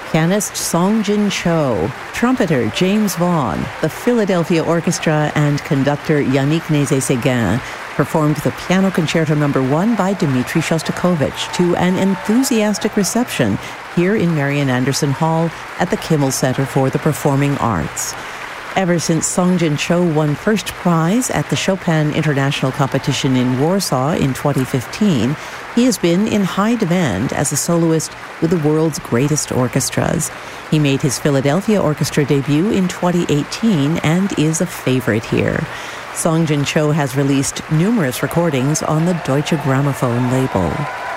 Pianist Song Jin Cho, trumpeter James Vaughan, the Philadelphia Orchestra, and conductor Yannick Nézet-Séguin performed the Piano Concerto No. 1 by Dmitri Shostakovich to an enthusiastic reception here in Marian Anderson Hall at the Kimmel Center for the Performing Arts. Ever since Song Jin Cho won first prize at the Chopin International Competition in Warsaw in 2015, he has been in high demand as a soloist with the world's greatest orchestras. He made his Philadelphia Orchestra debut in 2018 and is a favorite here. Song Jin Cho has released numerous recordings on the Deutsche Grammophon label.